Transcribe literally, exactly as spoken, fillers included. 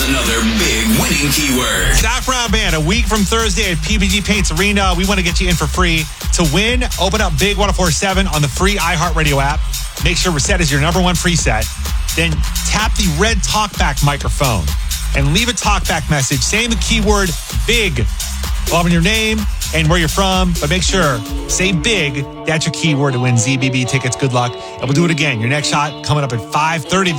another big winning keyword. Zach Brown Band, a week from Thursday at P P G Paints Arena. We want to get you in for free. To win, open up Big one oh four seven on the free iHeartRadio app. Make sure Reset is your number one free set. Then tap the red talkback microphone and leave a talkback message saying the keyword BIG. Loving your name and where you're from, but make sure, say BIG. That's your keyword to win Z B B tickets. Good luck. And we'll do it again. Your next shot coming up at five thirty